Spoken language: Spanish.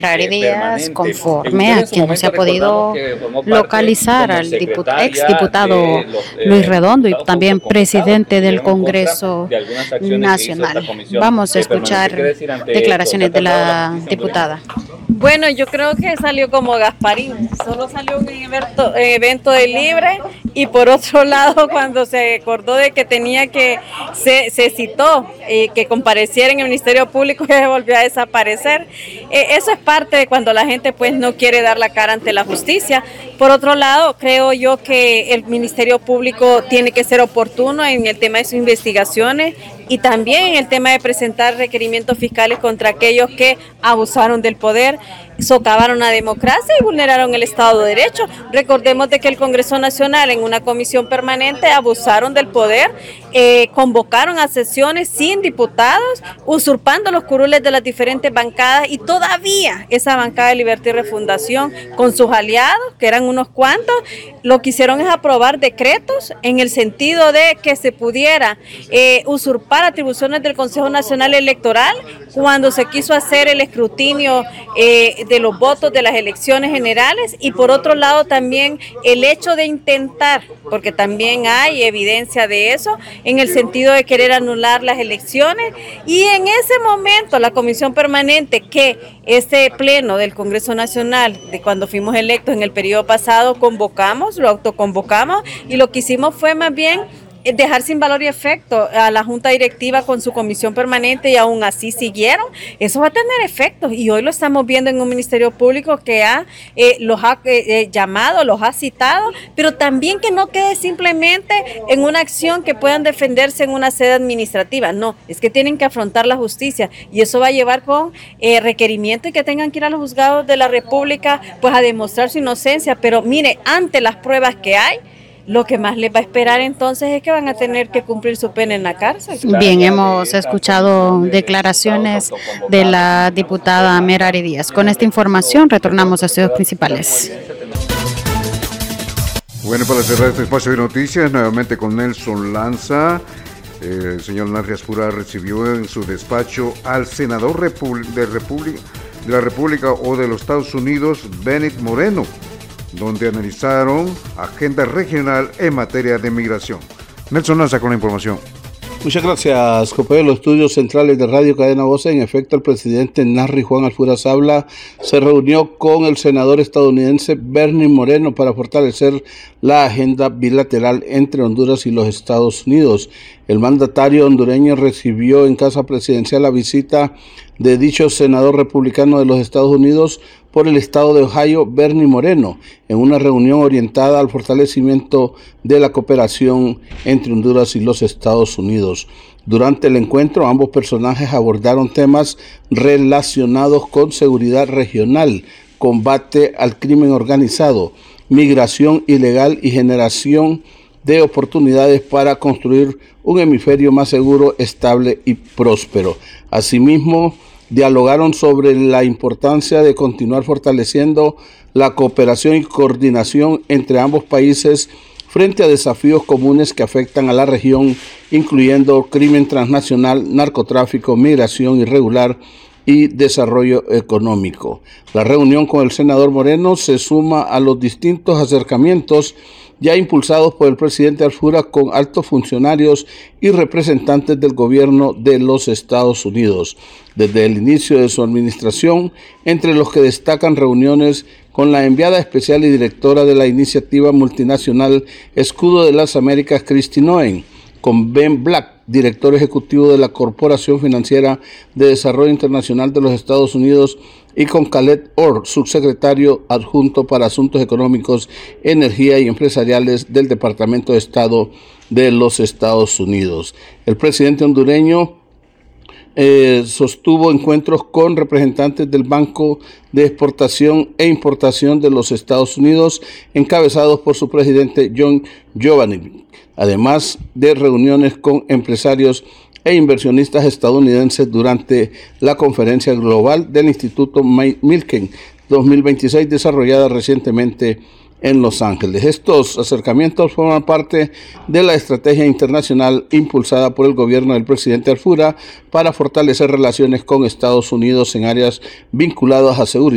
Díaz, conforme a que no se ha podido localizar al exdiputado Luis Redondo y también presidente del Congreso Nacional. Vamos a escuchar declaraciones de la diputada. Bueno, yo creo que salió como Gasparín, solo salió un evento de Libre, y por otro lado, cuando se acordó de que tenía que, se citó que compareciera en el Ministerio Público, y se volvió a desaparecer. Eso es parte de cuando la gente pues no quiere dar la cara ante la justicia. Por otro lado, creo yo que el Ministerio Público tiene que ser oportuno en el tema de sus investigaciones y también en el tema de presentar requerimientos fiscales contra aquellos que abusaron del poder, socavaron la democracia y vulneraron el Estado de Derecho. Recordemos de que el Congreso Nacional en una comisión permanente abusaron del poder, convocaron a sesiones sin diputados, usurpando los curules de las diferentes bancadas, y todavía esa bancada de Libertad y Refundación con sus aliados, que eran unos cuantos, lo que hicieron es aprobar decretos en el sentido de que se pudiera usurpar atribuciones del Consejo Nacional Electoral cuando se quiso hacer el escrutinio de los votos de las elecciones generales, y por otro lado también el hecho de intentar, porque también hay evidencia de eso, en el sentido de querer anular las elecciones. Y en ese momento la comisión permanente, que ese pleno del Congreso Nacional, de cuando fuimos electos en el periodo pasado, convocamos, lo autoconvocamos, y lo que hicimos fue más bien dejar sin valor y efecto a la Junta Directiva con su comisión permanente, y aún así siguieron. Eso va a tener efectos, y hoy lo estamos viendo en un Ministerio Público que los ha llamado, los ha citado, pero también que no quede simplemente en una acción que puedan defenderse en una sede administrativa. No, es que tienen que afrontar la justicia, y eso va a llevar con requerimiento y que tengan que ir a los juzgados de la República pues a demostrar su inocencia. Pero mire, ante las pruebas que hay, lo que más les va a esperar entonces es que van a tener que cumplir su pena en la cárcel. Bien, hemos escuchado declaraciones de la diputada Merari Díaz. Con esta información retornamos a estudios principales. Bueno, para cerrar este espacio de noticias, nuevamente con Nelson Lanza. El señor Narrias Pura recibió en su despacho al senador de la República o de los Estados Unidos, Bennet Moreno, donde analizaron agenda regional en materia de migración. Nelson Lanza con la información. Muchas gracias, compañero. Los estudios centrales de Radio Cadena Voz. En efecto, el presidente Narri Juan Alfuraz Sabla se reunió con el senador estadounidense Bennet Moreno para fortalecer la agenda bilateral entre Honduras y los Estados Unidos. El mandatario hondureño recibió en casa presidencial la visita de dicho senador republicano de los Estados Unidos por el estado de Ohio, Bennet Moreno, en una reunión orientada al fortalecimiento de la cooperación entre Honduras y los Estados Unidos. Durante el encuentro, ambos personajes abordaron temas relacionados con seguridad regional, combate al crimen organizado, migración ilegal y generación de oportunidades para construir un hemisferio más seguro, estable y próspero. Asimismo, dialogaron sobre la importancia de continuar fortaleciendo la cooperación y coordinación entre ambos países frente a desafíos comunes que afectan a la región, incluyendo crimen transnacional, narcotráfico, migración irregular y desarrollo económico. La reunión con el senador Moreno se suma a los distintos acercamientos ya impulsados por el presidente Alfuraz con altos funcionarios y representantes del gobierno de los Estados Unidos. Desde el inicio de su administración, entre los que destacan reuniones con la enviada especial y directora de la iniciativa multinacional Escudo de las Américas, Kristi Noem, con Ben Black, director ejecutivo de la Corporación Financiera de Desarrollo Internacional de los Estados Unidos, y con Khaled Orr, subsecretario adjunto para Asuntos Económicos, Energía y Empresariales del Departamento de Estado de los Estados Unidos. El presidente hondureño sostuvo encuentros con representantes del Banco de Exportación e Importación de los Estados Unidos, encabezados por su presidente John Giovanni, además de reuniones con empresarios e inversionistas estadounidenses durante la conferencia global del Instituto Milken 2026 desarrollada recientemente en Los Ángeles. Estos acercamientos forman parte de la estrategia internacional impulsada por el gobierno del presidente Alfuraz para fortalecer relaciones con Estados Unidos en áreas vinculadas a seguridad